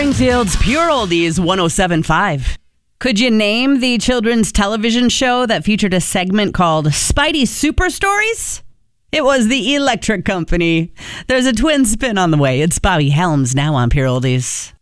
Springfield's Pure Oldies 107.5. Could you name the children's television show that featured a segment called Spidey Super Stories? It was the Electric Company. There's a twin spin on the way. It's Bobby Helms now on Pure Oldies.